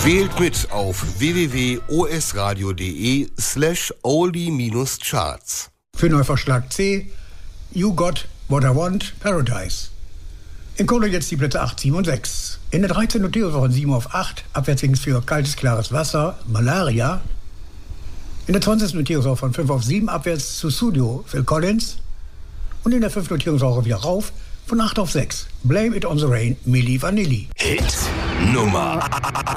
Wählt mit auf www.osradio.de/oldie-charts. Für Neuvorschlag C, You Got What I Want, Paradise. In Kohle jetzt die Plätze 8, 7 und 6. In der 13 Notierungswoche 7 auf 8, abwärts für kaltes, klares Wasser, Malaria. In der 20. Notierungswoche von 5 auf 7, abwärts zu Studio, Phil Collins. Und in der 5. Notierungswoche wieder rauf, von 8 auf 6, Blame It on the Rain, Milli Vanilli. Hit Nummer